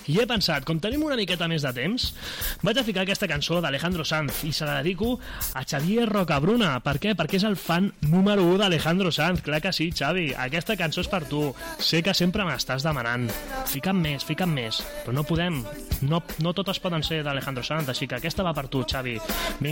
I he pensat, com tenim una miqueta més de temps, vaig a ficar aquesta cançó d'Alejandro Sanz i se la dedico a Xavier Rocabruna. Per què? Perquè és el fan número 1 d'Alejandro Sanz. Clar que sí, Xavi, aquesta cançó és per tu. Sé que sempre m'estàs demanant. Fica'm més, però no podem. No totes poden ser d'Alejandro Sanz, així que aquesta va per tu, Xavi. Vinga,